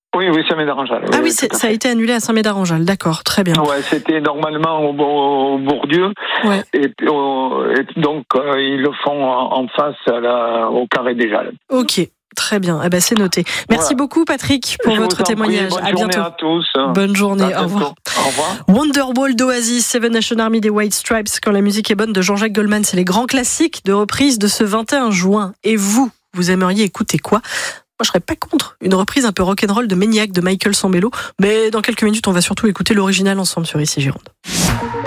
Oui, Saint-Médard-en-Jalles. Ah oui, ça a été annulé à Saint-Médard-en-Jalles, d'accord, très bien. Ouais, c'était normalement au Bourdieu, Ouais. et donc ils le font en face au Carré des Jalles. Ok, très bien, c'est noté. Merci beaucoup Patrick pour votre témoignage. Bonne à journée bientôt. à tous. Bonne journée, au revoir. Au revoir. Wonderwall d'Oasis, Seven Nation Army des White Stripes, Quand la musique est bonne de Jean-Jacques Goldman, c'est les grands classiques de reprise de ce 21 juin. Et vous aimeriez écouter quoi ? Moi, je serais pas contre une reprise un peu rock'n'roll de Maniac de Michael Sambello, mais dans quelques minutes, on va surtout écouter l'original ensemble sur ICI Gironde.